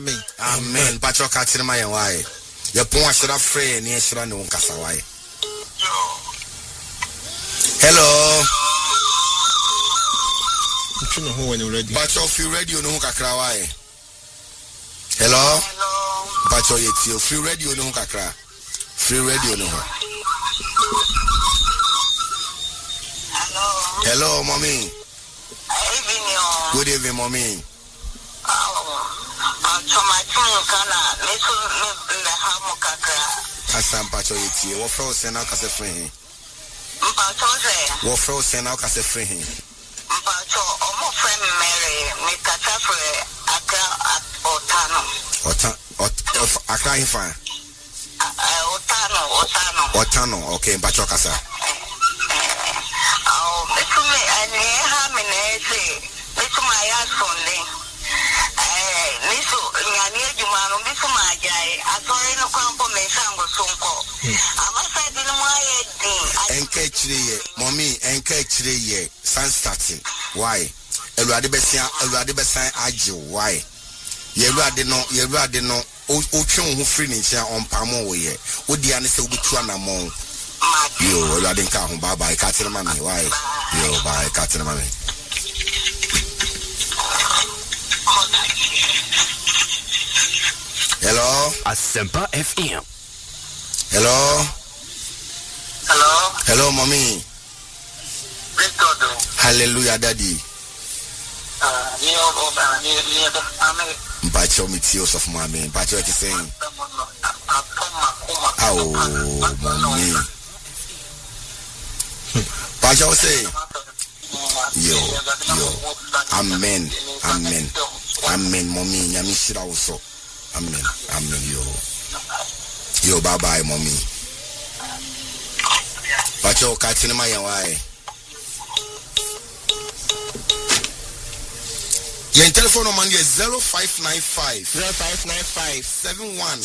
Amen. Pacho katsina my why. Your point should have free near Shran on Casaway. Hello. Pacho, if you ready, you know Kakraway. Hello. Pacho, it's you free radio, no Kakra. Free radio, no. Hello, mommy. Good evening, mommy. Asam Pacho, it's you. What frozen now? Cause a free. What frozen now? Cause a free. Pacho, almost friend Mary, make a suffer Accra fine. Otano, okay, Pacho Casa. Oh, this me, and here, how many say, this my ass Sunday. Niso, Yania Jumano, this my guy, I saw no compliment, Sango Sunko. I must say, didn't my mommy, encourage sun starting. Why? Elradi Bessan, Ajo, why? You rather know, Ochon who free nature on Pamo, ye. Would the answer be two and a more? You rather come by Catherine Mammy, why? You by Catherine Mammy. Hello? Asempa FM. Hello? Hello? Hello, mommy. Hallelujah, daddy. Pacho Mitios of mommy. Pacho, what you saying? Oh, mommy. Pacho say, yo. Amen, mommy. Yamishira also. Amen, yo, bye, mommy. Pacho, catching my why. Your telephone number is 0595 71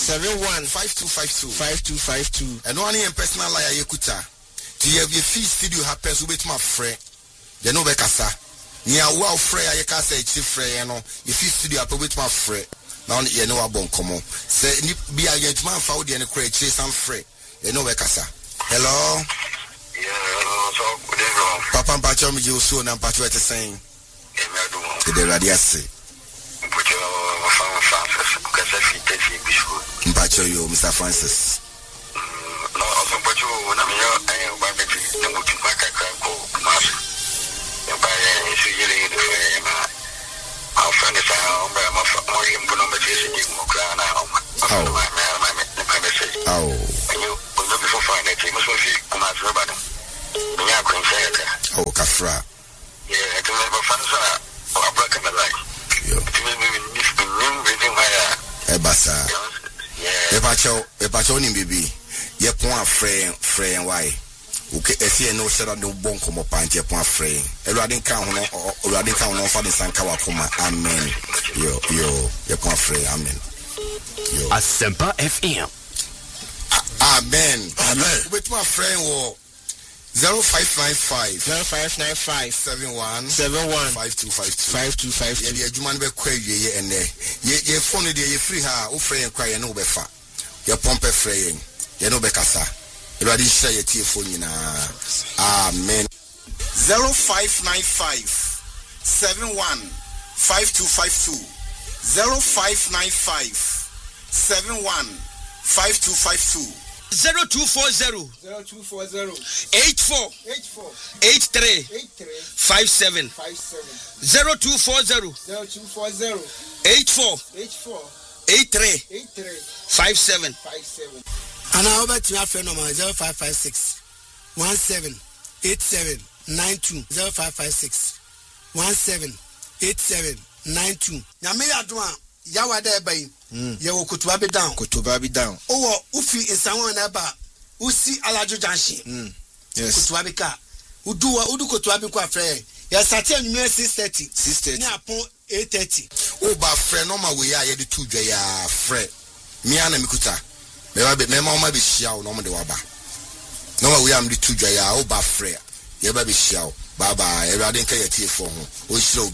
5252. And one in personal liar Yakuta. To have your fee studio happens with my friend. You know Bekasa. Near wow frey I can say chief frey, you know. Your fee studio up with my friend. Now you know about come on. Say be a gentleman found in a crate chase and frey. You know Bekasa. Hello? Yeah, hello, good evening. Papa Pachom you soon and Pacho saying. The radiasi. Mpacho yo, Mr. Francis. No, also Pacho, when I'm here, I am by the Mutaka. Our friend is our oh, Kafra. Yeah, I don't have a fancy. I'm breaking the line. Ebasa. Epacho ni bibi. Ye point frey why. Okay, if you know said no bon come up and ye point frey. Eradin count no for the sankawa kuma. Amen. Yo, ye point frey. Amen. Yo. Asempa FM. Amen. With my friend wo 0595 71 5252. Yeah, Juman be kwa ye and ye phone de ye free ha o free kwa ye no be fa. Ye pompe free ye no be kasa. You ready share your phone na. Amen. 0595 71 5252. 0595 71 5252. 0240 84 83 57 0240 84 83 57. And I over to my friend number 0556 17 87 92 0556 17 87 92. Yamia Dwan Yawa there by you kutuba be down. Oh, ufi in someone about usi alajo junction. Yes. Kutuba be car. Udu kutuba be kwa frere. Ya satia nyume 6:30. Ni apon 8:30. Oh, ba friend no ma we ya ye de tu dwa ya frere. Me ana mikuta. Me ma be shia no mo de waba. No ma we am de tu dwa ya o ba frere. Ye ba be shia. Bye bye. Everybody can get here for home. We show